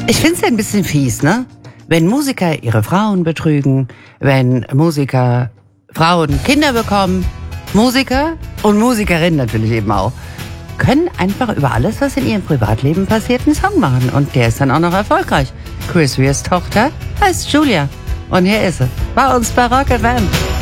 Ich find's ja ein bisschen fies, ne? Wenn Musiker ihre Frauen betrügen, wenn Musiker Frauen Kinder bekommen, Musiker und Musikerinnen natürlich eben auch, können einfach über alles, was in ihrem Privatleben passiert, einen Song machen. Und der ist dann auch noch erfolgreich. Chris Wears Tochter heißt Julia. Und hier ist sie, bei uns bei Rock FM.